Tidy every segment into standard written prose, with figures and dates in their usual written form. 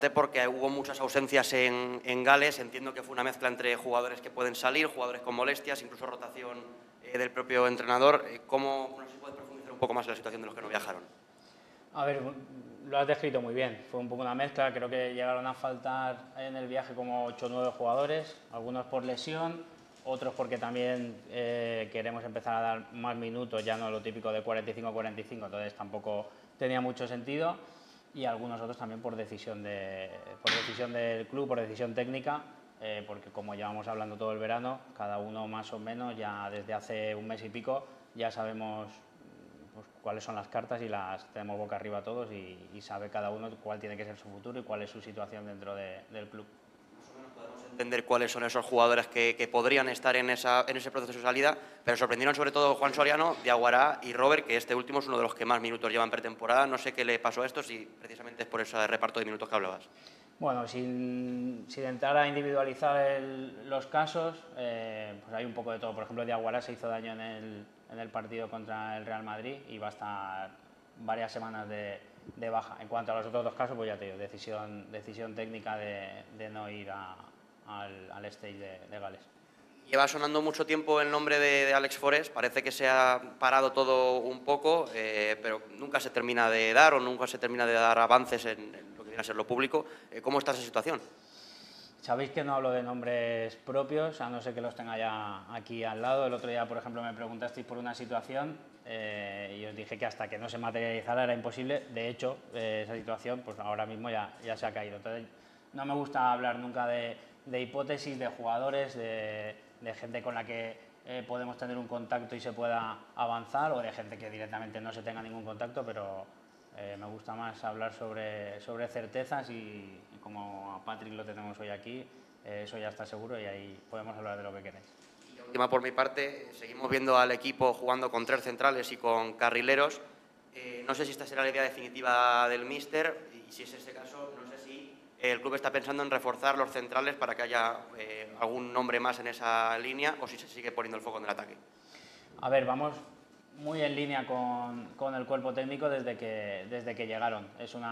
porque hubo muchas ausencias en Gales. Entiendo que fue una mezcla entre jugadores que pueden salir, jugadores con molestias, incluso rotación del propio entrenador. ¿Cómo no se puede profundizar un poco más en la situación de los que no viajaron? A ver, lo has descrito muy bien. Fue un poco una mezcla. Creo que llegaron a faltar en el viaje como 8 o 9 jugadores, algunos por lesión, otros porque también queremos empezar a dar más minutos, ya no lo típico de 45-45, entonces tampoco tenía mucho sentido, y algunos otros también por decisión del club, por decisión técnica, porque como llevamos hablando todo el verano, cada uno más o menos ya desde hace un mes y pico ya sabemos pues, cuáles son las cartas y las tenemos boca arriba todos y sabe cada uno cuál tiene que ser su futuro y cuál es su situación dentro del club. Más o menos podemos entender cuáles son esos jugadores que podrían estar en ese proceso de salida, pero sorprendieron sobre todo Juan Soriano, Diaguará y Robert, que este último es uno de los que más minutos llevan pretemporada. No sé qué le pasó a esto, si precisamente es por ese reparto de minutos que hablabas. Bueno, sin entrar a individualizar los casos, pues hay un poco de todo. Por ejemplo, Diaguará se hizo daño en el partido contra el Real Madrid y va a estar varias semanas de baja. En cuanto a los otros dos casos, pues ya te digo, decisión técnica de no ir al stage de Gales. Lleva sonando mucho tiempo el nombre de Alex Forés, parece que se ha parado todo un poco, pero nunca se termina de dar o nunca se termina de dar avances en lo que viene a ser lo público. ¿Cómo está esa situación? Sabéis que no hablo de nombres propios, a no ser que los tenga ya aquí al lado. El otro día, por ejemplo, me preguntasteis por una situación y os dije que hasta que no se materializara era imposible. De hecho, esa situación pues ahora mismo ya se ha caído. Entonces, no me gusta hablar nunca de hipótesis, de jugadores, de gente con la que podemos tener un contacto y se pueda avanzar, o de gente que directamente no se tenga ningún contacto, pero me gusta más hablar sobre certezas y como a Patrick lo tenemos hoy aquí, eso ya está seguro y ahí podemos hablar de lo que queráis. Y la última por mi parte, seguimos viendo al equipo jugando con 3 centrales y con carrileros. No sé si esta será la idea definitiva del míster y si es ese caso, no sé si el club está pensando en reforzar los centrales para que haya algún nombre más en esa línea o si se sigue poniendo el foco en el ataque. A ver, vamos muy en línea con el cuerpo técnico desde que llegaron.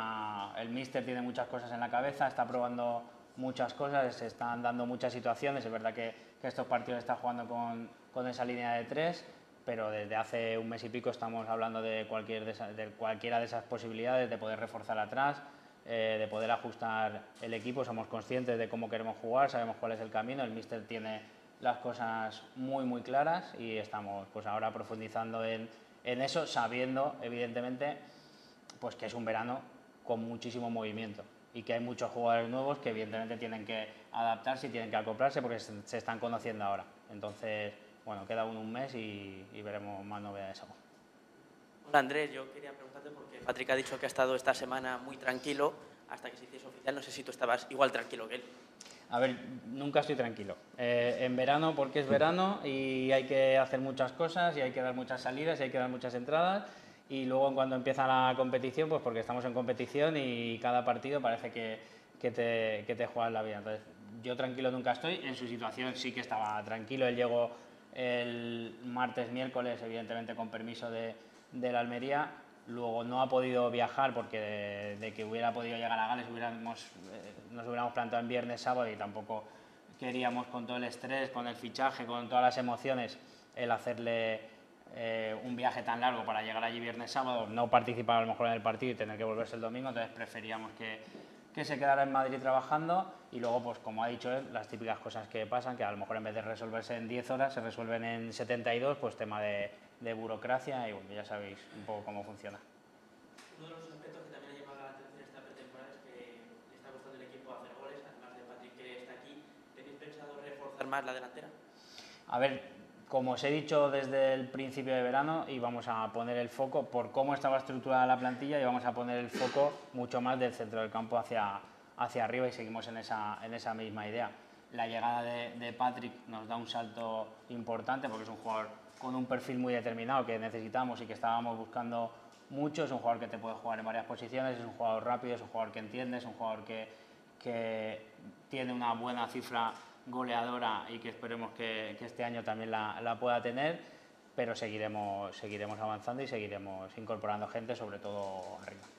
El míster tiene muchas cosas en la cabeza, está probando muchas cosas, se están dando muchas situaciones. Es verdad que estos partidos está jugando con esa línea de 3, pero desde hace un mes y pico estamos hablando de cualquiera de esas posibilidades, de poder reforzar atrás, de poder ajustar el equipo. Somos conscientes de cómo queremos jugar, sabemos cuál es el camino, el míster tiene las cosas muy claras y estamos pues ahora profundizando en eso, sabiendo evidentemente pues que es un verano con muchísimo movimiento y que hay muchos jugadores nuevos que evidentemente tienen que adaptarse y tienen que acoplarse porque se están conociendo ahora. Entonces, bueno, queda un mes y veremos más novedades aún. Hola Andrés, yo quería preguntarte porque Patrick ha dicho que ha estado esta semana muy tranquilo hasta que se hiciese oficial. No sé si tú estabas igual tranquilo que él. A ver, nunca estoy tranquilo. En verano porque es verano y hay que hacer muchas cosas y hay que dar muchas salidas y hay que dar muchas entradas. Y luego cuando empieza la competición, pues porque estamos en competición y cada partido parece que te juegas la vida. Entonces, yo tranquilo nunca estoy. En su situación sí que estaba tranquilo. Él llegó el martes, miércoles, evidentemente con permiso de la Almería. Luego no ha podido viajar porque de que hubiera podido llegar a Gales nos hubiéramos planteado en viernes, sábado y tampoco queríamos con todo el estrés, con el fichaje, con todas las emociones, el hacerle un viaje tan largo para llegar allí viernes, sábado, no participar a lo mejor en el partido y tener que volverse el domingo. Entonces preferíamos que se quedara en Madrid trabajando y luego, pues como ha dicho él, las típicas cosas que pasan, que a lo mejor en vez de resolverse en 10 horas se resuelven en 72, pues tema de burocracia y bueno, ya sabéis un poco cómo funciona. Uno de los aspectos que también ha llamado la atención esta pretemporada es que le está costando al equipo hacer goles, además de Patrick que está aquí. ¿Tenéis pensado reforzar más la delantera? A ver, como os he dicho desde el principio de verano, íbamos a poner el foco por cómo estaba estructurada la plantilla y vamos a poner el foco mucho más del centro del campo hacia arriba y seguimos en esa misma idea. La llegada de Patrick nos da un salto importante porque es un jugador con un perfil muy determinado que necesitamos y que estábamos buscando mucho. Es un jugador que te puede jugar en varias posiciones, es un jugador rápido, es un jugador que entiende, es un jugador que tiene una buena cifra goleadora y que esperemos que este año también la pueda tener, pero seguiremos avanzando y seguiremos incorporando gente, sobre todo arriba.